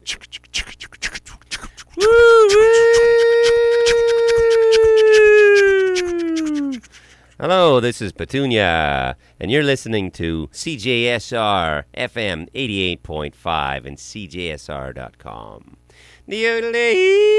Hello, this is Petunia, and you're listening to CJSR FM 88.5 and CJSR.com.